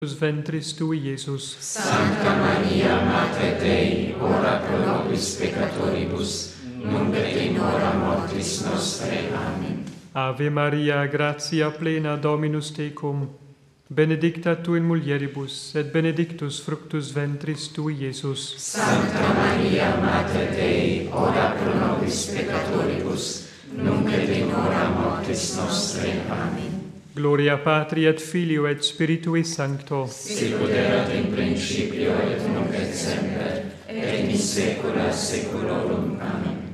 ventris tui, Iesus. Sancta Maria, Mater Dei, ora pro nobis peccatoribus, nunc et in hora mortis nostrae. Amen. Ave Maria, gratia plena, Dominus tecum, benedicta tu in mulieribus, et benedictus fructus ventris tui, Iesus. Sancta Maria, Mater Dei, ora pro nobis peccatoribus, nunc et in hora mortis nostrae. Amen. Gloria Patri et Filio et Spiritui Sancto. Sicut erat in principio et nunc et semper, et in saecula saeculorum. Amen.